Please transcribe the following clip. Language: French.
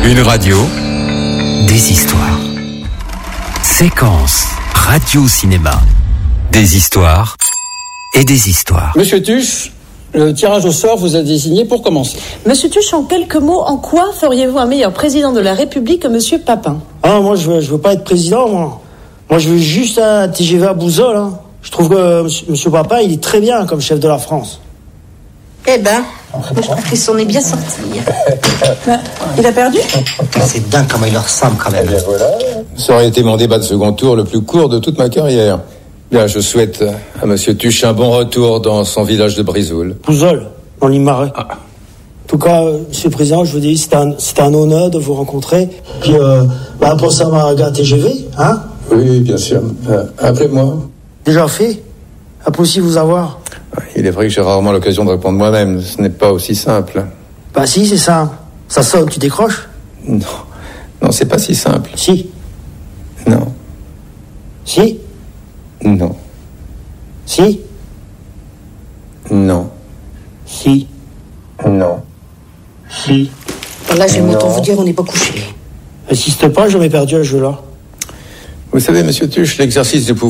Une radio, des histoires. Séquence radio-cinéma. Des histoires et des histoires. Monsieur Tuche, le tirage au sort vous a désigné pour commencer. Monsieur Tuche, en quelques mots, en quoi feriez-vous un meilleur président de la République que Monsieur Papin ? Ah, moi, je veux pas être président, moi. Moi, je veux juste un TGV à boussole, hein. Je trouve que Monsieur Papin, il est très bien comme chef de la France. Eh ben, je trouve qu'il s'en est bien sorti. Il a perdu ? C'est dingue comment il leur ressemble quand même. Ça aurait été mon débat de second tour le plus court de toute ma carrière. Bien, je souhaite à Monsieur Tuche un bon retour dans son village de Brizoul. Boussole, dans l'Imarais. En tout cas, Monsieur le Président, je vous dis, c'était un honneur de vous rencontrer. Puis, pour ça, ma gare TGV, hein ? Oui, bien sûr. Appelez-moi. Déjà fait ? Impossible vous avoir. Il est vrai que j'ai rarement l'occasion de répondre moi-même. Ce n'est pas aussi simple. Bah si, c'est ça. Ça sonne, tu décroches ? Non, c'est pas si simple. Si. Non. Si. Non. Si. Non. Si. Non. Si. Là, j'ai autant vous dire, on n'est pas couché. Insiste pas, j'en ai perdu à ce jeu-là. Vous savez, Monsieur Tuche, l'exercice du pouvoir